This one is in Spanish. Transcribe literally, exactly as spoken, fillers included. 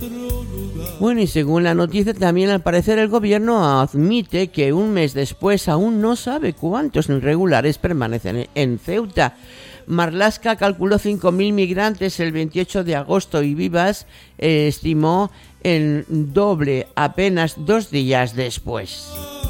Bueno, y según la noticia también al parecer el gobierno admite que un mes después aún no sabe cuántos irregulares permanecen en Ceuta. Marlaska calculó cinco mil migrantes el veintiocho de agosto y Vivas eh, estimó el doble apenas dos días después.